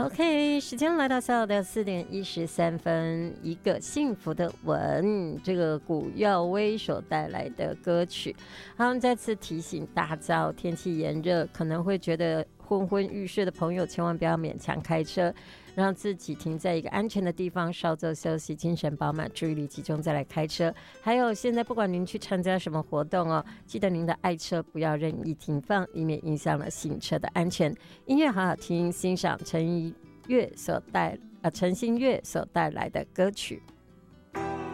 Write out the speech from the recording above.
OK， 时间来到下午的4:13，一个幸福的吻，这个古耀威所带来的歌曲。好，再次提醒大家，天气炎热，可能会觉得昏昏欲睡的朋友，千万不要勉强开车，让自己停在一个安全的地方，稍作休息，精神饱满，注意力集中再来开车。还有，现在不管您去参加什么活动哦，记得您的爱车不要任意停放，以免影响了行车的安全。音乐好好听，欣赏陈星月所带来的歌曲。